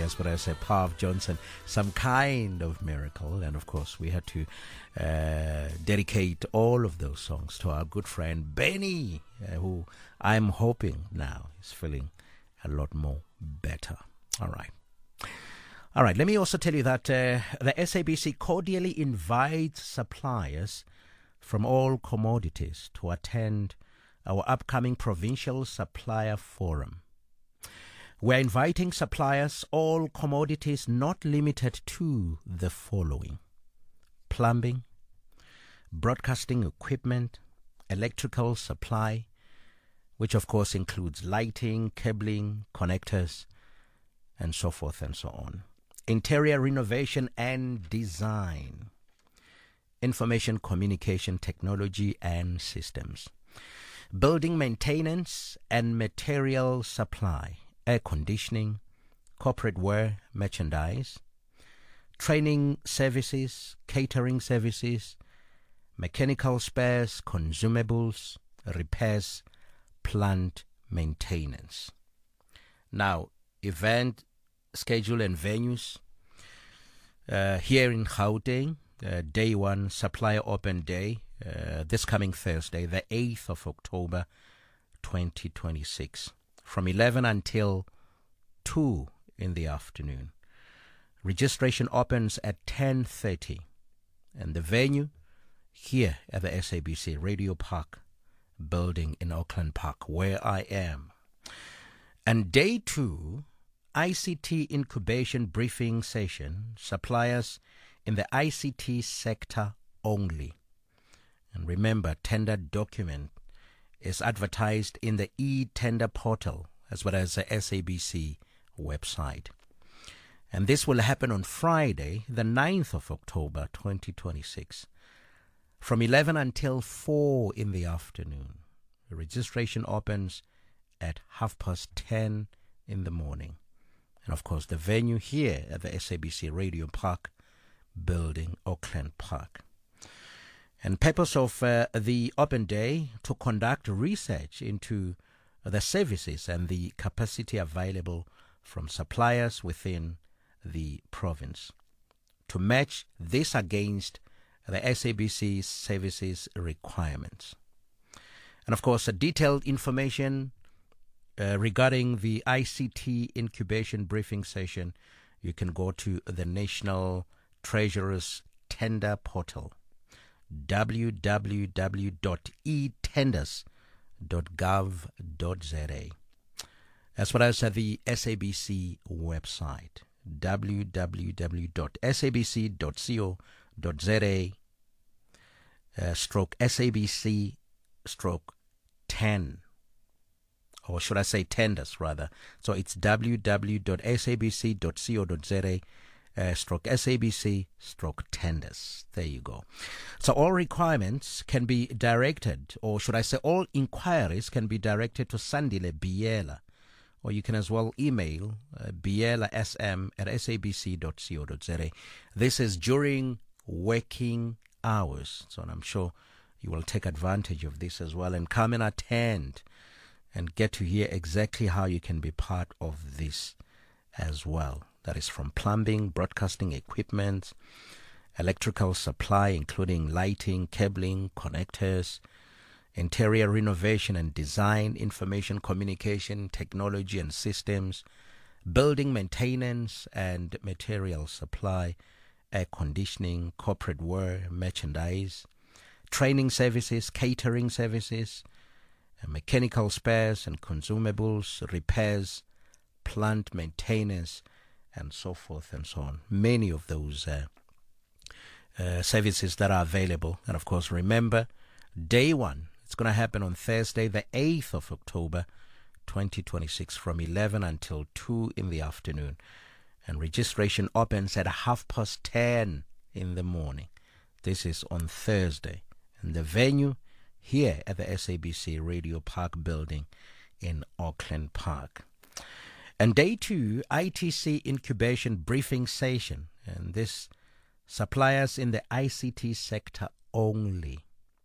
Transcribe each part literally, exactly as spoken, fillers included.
as well as uh, Pav Johnson, Some Kind of Miracle. And of course, we had to uh, dedicate all of those songs to our good friend Benny, uh, who I'm hoping now is feeling a lot more better. All right. All right, let me also tell you that uh, the S A B C cordially invites suppliers from all commodities to attend our upcoming Provincial Supplier Forum. We're inviting suppliers, all commodities not limited to the following: plumbing, broadcasting equipment, electrical supply, which of course includes lighting, cabling, connectors, and so forth and so on. Interior renovation and design, information communication technology and systems, building maintenance and material supply, air conditioning, corporate wear, merchandise, training services, catering services, mechanical spares, consumables, repairs, plant maintenance. Now, event schedule and venues uh, here in Gauteng, uh, day one, Supplier Open Day, uh, this coming Thursday, the eighth of October, twenty twenty-six, from eleven until two in the afternoon. Registration opens at ten thirty, and the venue here at the S A B C Radio Park building in Auckland Park, where I am. And day two, I C T incubation briefing session, suppliers in the I C T sector only. And remember, tender document is advertised in the e-tender portal as well as the S A B C website. And this will happen on Friday, the ninth of October, twenty twenty-six, from eleven until four in the afternoon. The registration opens at half past ten in the morning. And of course, the venue here at the S A B C Radio Park building, Auckland Park. And purpose of uh, the open day, to conduct research into the services and the capacity available from suppliers within the province, to match this against the S A B C services requirements. And of course, a detailed information uh, regarding the I C T incubation briefing session, you can go to the National Treasurer's Tender Portal, w w w dot e tenders dot gov dot z a, as well as at the S A B C website, w w w dot s a b c dot co dot z a, uh, stroke S A B C stroke ten, or should I say tenders rather. So it's w w w dot s a b c dot co dot z a, uh, stroke S A B C stroke tenders. There you go. So all requirements can be directed, or should I say all inquiries can be directed to Sandile Biela, or you can as well email uh, bielasm at s a b c dot co dot z a. This is during working hours, so I'm sure you will take advantage of this as well and come and attend and get to hear exactly how you can be part of this as well. That is from plumbing, broadcasting equipment, electrical supply, including lighting, cabling, connectors, interior renovation and design, information communication, technology and systems, building maintenance and material supply, air conditioning, corporate wear, merchandise, training services, catering services, mechanical spares and consumables, repairs, plant maintenance, and so forth and so on. Many of those uh, uh, services that are available. And of course, remember, day one, it's going to happen on Thursday, the eighth of October, twenty twenty-six, from eleven until two in the afternoon. And registration opens at half past ten in the morning. This is on Thursday. And the venue here at the S A B C Radio Park building in Auckland Park. And day two, I T C incubation briefing session. And this suppliers in the I C T sector only.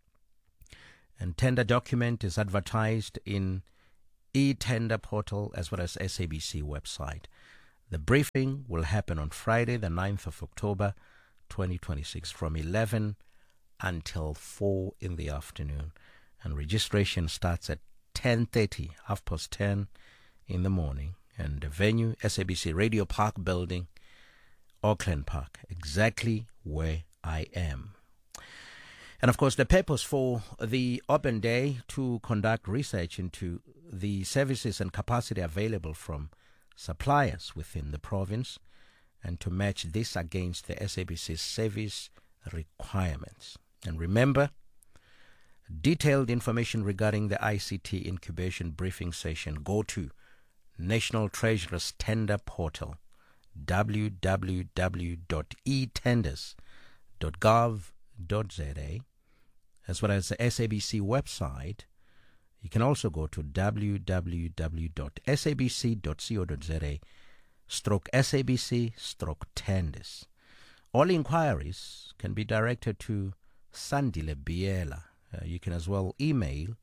And tender document is advertised in e-tender portal as well as S A B C website. The briefing will happen on Friday, the ninth of October, twenty twenty-six, from eleven until four in the afternoon. And registration starts at ten thirty, half past ten in the morning. And the venue, S A B C Radio Park Building, Auckland Park, exactly where I am. And of course, the purpose for the open day to conduct research into the services and capacity available from suppliers within the province and to match this against the S A B C service requirements. And remember, detailed information regarding the I C T incubation briefing session, go to National Treasurer's Tender Portal, w w w dot e tenders dot gov dot z a, as well as the S A B C website. You can also go to w w w dot s a b c dot co dot z a stroke S A B C stroke tenders. All inquiries can be directed to Sandile Biela. Uh, you can as well email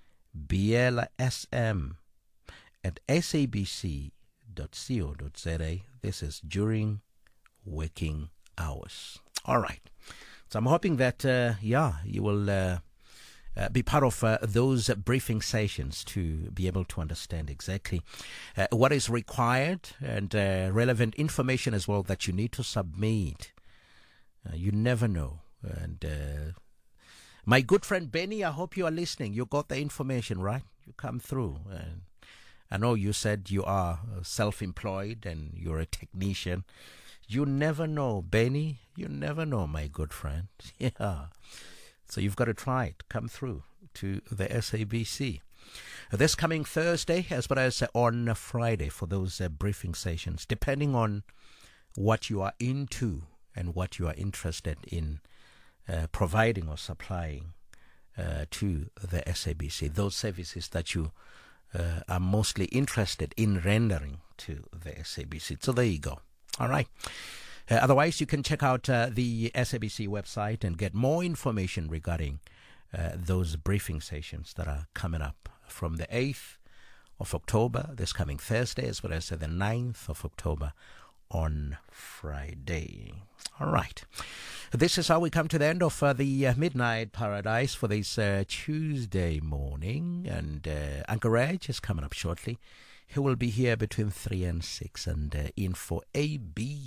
bielasm at s a b c dot co dot z a. This is during working hours. All right. So I'm hoping that, uh, yeah, you will uh, uh, be part of uh, those uh, briefing sessions to be able to understand exactly uh, what is required and uh, relevant information as well that you need to submit. Uh, you never know. And uh, my good friend Benny, I hope you are listening. You got the information, right? You come through. And I know you said you are self-employed and you're a technician. You never know, Benny. You never know, my good friend. Yeah. So you've got to try it. Come through to the S A B C. This coming Thursday, as well as on Friday, for those uh, briefing sessions, depending on what you are into and what you are interested in uh, providing or supplying uh, to the S A B C, those services that you uh, are mostly interested in rendering to the S A B C. So there you go. All right. Uh, otherwise, you can check out uh, the S A B C website and get more information regarding uh, those briefing sessions that are coming up from the eighth of October, this coming Thursday, as well as uh, the ninth of October on Friday. All right. This is how we come to the end of uh, the uh, Midnight Paradise for this uh, Tuesday morning. And uh, Uncle Reg is coming up shortly. He will be here between three and six, and uh, in for A B.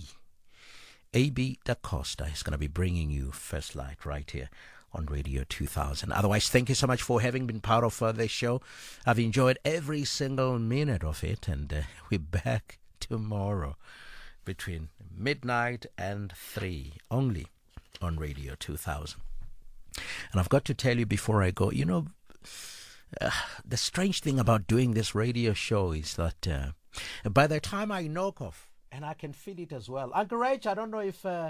A B Da Costa is going to be bringing you First Light right here on Radio two thousand. Otherwise, thank you so much for having been part of uh, this show. I've enjoyed every single minute of it, and uh, we're back tomorrow between midnight and three, only on Radio two thousand. And I've got to tell you before I go, you know, uh, the strange thing about doing this radio show is that uh, by the time I knock off, and I can feel it as well. Uncle Rach, I don't know if... Uh,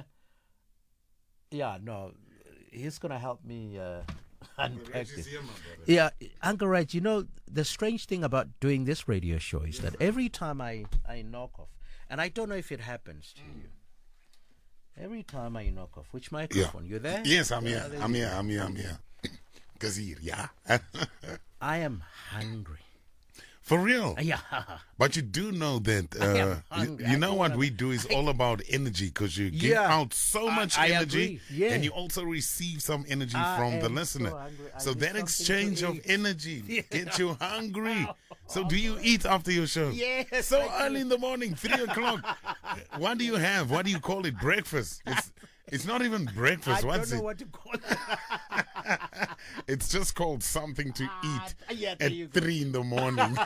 yeah, no, he's going to help me uh, unpack this. Yeah, Uncle Rach, you know, the strange thing about doing this radio show is that every time I, I knock off, and I don't know if it happens to you, every time I knock off, which microphone? Yeah. You there? Yes, I'm yeah, here. I'm here. I'm here. I'm here. Gazir, yeah. I am hungry. For real? Yeah. But you do know that, uh, you, you know what we do is all about energy, because you give yeah, out so much I, I energy yeah. and you also receive some energy I from the listener. So, so that exchange of energy yeah. gets you hungry. So do you eat after your show? Yes. So early in the morning, three o'clock. What do you have? What do you call it? Breakfast. It's It's not even breakfast. I What's don't know it? what to call it. It's just called something to eat uh, yeah, at three in the morning.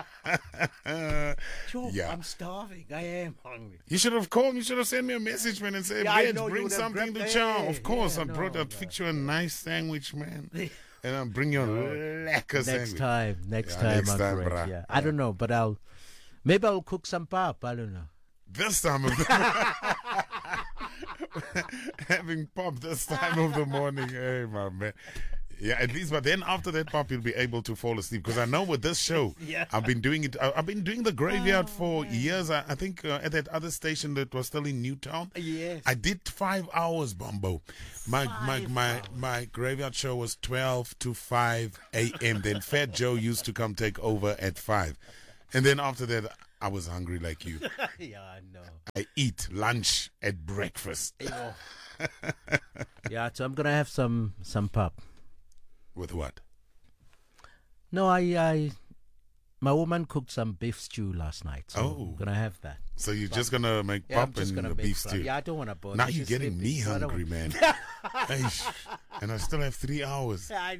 Joe, yeah. I'm starving. I am hungry. You should have called. You should have sent me a message, man, and said, yeah, "Reg, bring something to chow." Of course, yeah, I brought. No, I'd no. fix you a nice sandwich, man, and I'll bring you a lekker next sandwich. Time, next yeah, time, next time, Reg, yeah. yeah. I don't know, but I'll maybe I'll cook some pap. I don't know. This time of the having pop this time of the morning, hey, my man. Yeah, at least, but then after that pop, you'll be able to fall asleep. Because I know with this show, yeah. I've been doing it. I've been doing the graveyard oh, for man. years. I, I think uh, at that other station that was still in Newtown. Yes. I did five hours, Bombo. My five my my hours. my graveyard show was twelve to five a m. Then Fat Joe used to come take over at five, and then after that, I was hungry like you. Yeah, I know. I eat lunch at breakfast. Yeah, so I'm gonna have some some pap. With what? No, I, I, my woman cooked some beef stew last night, so Oh. I'm gonna have that. So you're just gonna make Yeah, I'm pop just and gonna the make beef fry- stew? Yeah, I don't want to bother. Now She's you're getting sleeping, me so I don't hungry, want- man. Eish. And I still have three hours. I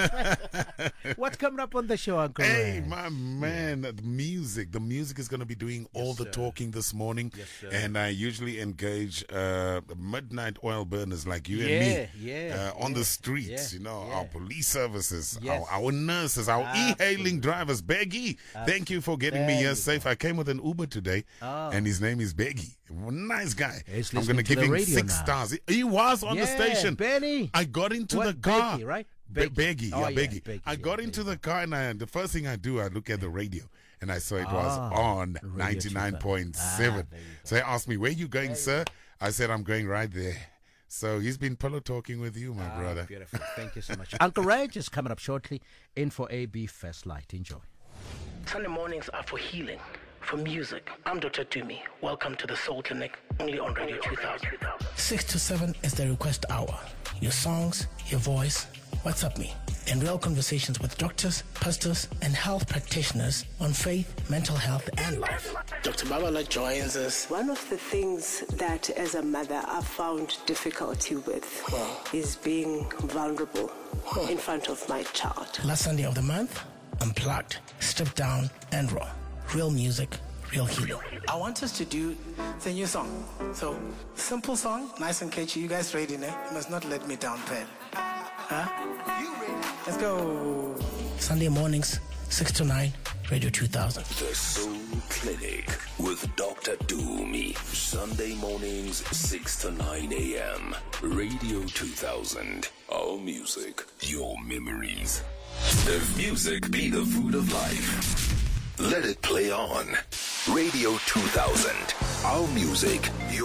know. What's coming up on the show, Uncle Hey, Ray? my man, the music. The music is going to be doing all the sir. talking this morning. Yes, sir. And I usually engage uh, midnight oil burners like you Yeah, and me yeah, uh, on yeah, the streets. yeah, you know, yeah. our police services, Yes. our, our nurses, our e-hailing drivers. Beggy, thank you for getting me There here you safe. I came with an Uber today, Oh. and his name is Beggy. Nice guy. He's I'm going listening to give the him radio six now. stars. He, he was on the Yeah, station. Benny. I got into What, the car. Beggy, right? Be- Beggy. Beggy, Oh, yeah, yeah, Beggy. Beggy, I yeah, got into Beggy. the car, and I, the first thing I do, I look at the radio, and I saw it was Ah, on Radio ninety-nine point seven. Ah, there you go. So they asked me, where you going, sir? I said, I'm going right there. So he's been pillow talking with you, my Ah, brother. Beautiful. Thank you so much. Uncle Reg is coming up shortly in for A B First Light. Enjoy. Sunday mornings are for healing, for music. I'm Doctor Dumi. Welcome to the Soul Clinic, only on Radio two thousand. six to seven is the request hour. Your songs, your voice, what's up me? And real conversations with doctors, pastors, and health practitioners on faith, mental health, and life. Doctor Babala joins us. One of the things that as a mother I've found difficulty with is being vulnerable in front of my child. Last Sunday of the month, unplugged, stripped down, and raw. Real music, real healing. I want us to do the new song. So, simple song, nice and catchy. You guys ready, ne? You must not let me down, Pearl. Huh? You ready? Let's go. Sunday mornings, six to nine, Radio two thousand. The Soul Clinic with Doctor Dumi. Sunday mornings, six to nine a.m. Radio two thousand. Our music, your memories. If music be the food of life, let it play on. Radio two thousand. Our music, your